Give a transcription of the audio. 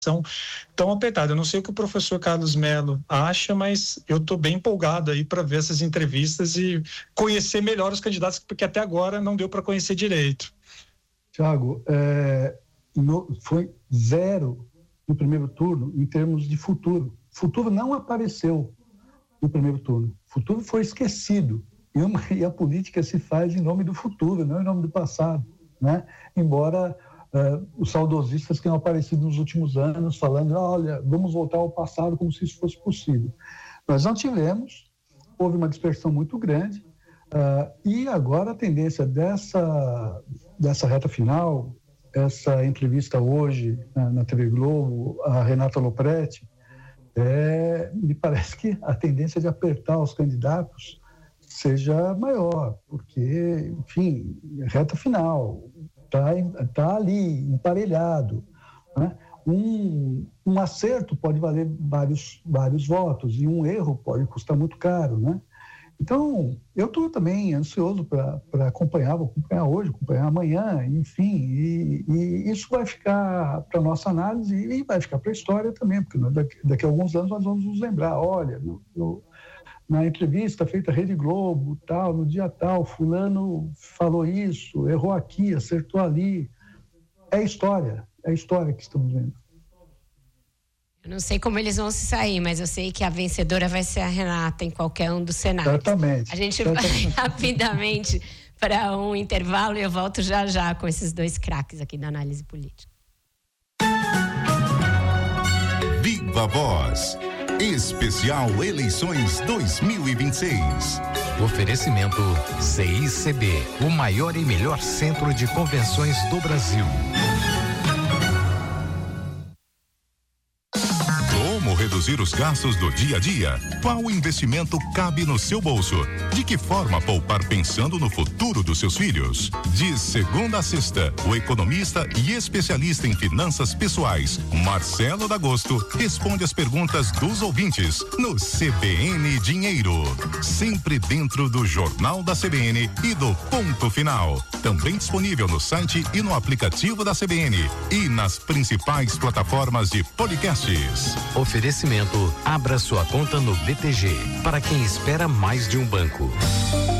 tão apertada. Eu não sei o que o professor Carlos Mello acha, mas eu estou bem empolgado aí para ver essas entrevistas e conhecer melhor os candidatos, porque até agora não deu para conhecer direito. Tiago, foi 0 no primeiro turno em termos de futuro. Futuro não apareceu no primeiro turno. Futuro foi esquecido. E a política se faz em nome do futuro, não em nome do passado, né? Embora os saudosistas tenham aparecido nos últimos anos falando, olha, vamos voltar ao passado como se isso fosse possível. Nós não tivemos, houve uma dispersão muito grande, e agora a tendência dessa reta final, essa entrevista hoje na TV Globo, a Renata Lopretti, me parece que a tendência de apertar os candidatos seja maior, porque, enfim, reta final, está ali, emparelhado, né? Um acerto pode valer vários votos e um erro pode custar muito caro, né? Então, eu estou também ansioso para acompanhar, vou acompanhar hoje, acompanhar amanhã, enfim, e isso vai ficar para nossa análise e vai ficar para a história também, porque daqui a alguns anos nós vamos nos lembrar, olha, na entrevista feita à Rede Globo, tal, no dia tal, fulano falou isso, errou aqui, acertou ali. É a história que estamos vendo. Eu não sei como eles vão se sair, mas eu sei que a vencedora vai ser a Renata em qualquer um dos cenários. Certamente. A gente vai rapidamente para um intervalo e eu volto já com esses dois craques aqui da análise política. Viva Voz. Especial Eleições 2026. Oferecimento CICB, o maior e melhor centro de convenções do Brasil. Como reduzir os gastos do dia a dia? Qual investimento cabe no seu bolso? De que forma poupar pensando no futuro dos seus filhos? De segunda a sexta, o economista e especialista em finanças pessoais, Marcelo D'Agosto, responde as perguntas dos ouvintes no CBN Dinheiro. Sempre dentro do Jornal da CBN e do Ponto Final. Também disponível no site e no aplicativo da CBN e nas principais plataformas de podcasts. Oferecimento: abra sua conta no BTG, para quem espera mais de um banco.